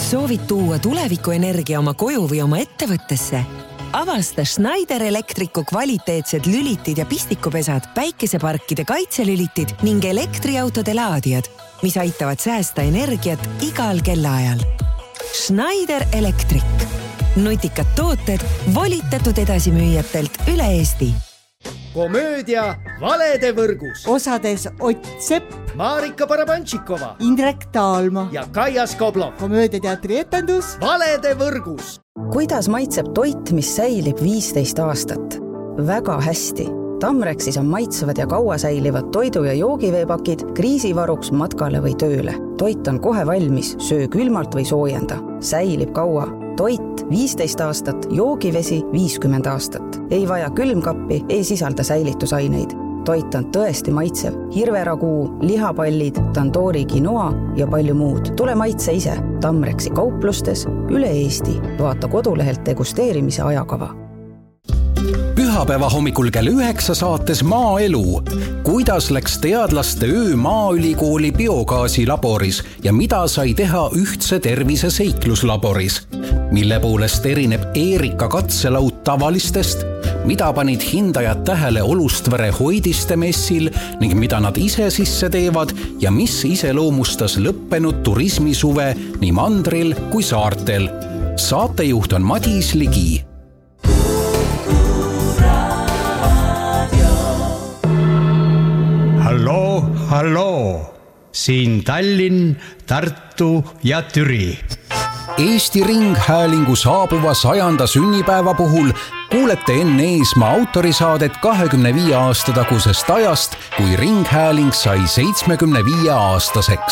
Soovid tuua tulevikuenergia oma koju või oma ettevõttesse? Avasta Schneider Electricu kvaliteetsed lülitid ja pistikupesad, päikeseparkide kaitselülitid ning elektriautode laadijad, mis aitavad säästa energiat igal kellaajal. Schneider Electric. Nutikad tooted volitatud edasimüüjatelt üle Eesti. Komöödia Valede võrgus. Osades Ott Sepp, Marika Barabantšikova, Indrek Taalma ja Kaia Skoblov. Komöödiateatri etendus Valede võrgus. Kuidas maitseb toit, mis säilib 15 aastat? Väga hästi. Tamrexis on maitsevad ja kaua säilivad toidu- ja joogiveepakid kriisivaruks matkale või tööle. Toit on kohe valmis, söö külmalt või soojenda. Säilib kaua. Toit 15 aastat, joogivesi 50 aastat. Ei vaja külmkappi, ei sisalda säilitusaineid. Toit on tõesti maitsev. Hirveraguu, lihapallid, tandoori quinoa ja palju muud. Tule maitse ise. Tamrexi kauplustes üle Eesti. Vaata kodulehelt degusteerimise ajakava. Pühapäeva hommikul kell 9 saates Maaelu. Kuidas läks teadlaste öö Maaülikooli biogaasilaboris ja mida sai teha ühtse tervise seikluslaboris? Mille poolest erineb Eerika katselaud tavalistest? Mida panid hindajad tähele Olustvere hoidiste messil ning mida nad ise sisse teevad ja mis iseloomustas lõppenud turismisuve nii mandril kui saartel? Saatejuht on Madis Ligi. Halloo, siin Tallinn, Tartu ja Türi. Eesti Ringhäälingu saabuva 100. sünnipäeva puhul kuulete Enn Eesmaa autorisaadet 25 aasta tagusest ajast, kui Ringhääling sai 75-aastaseks.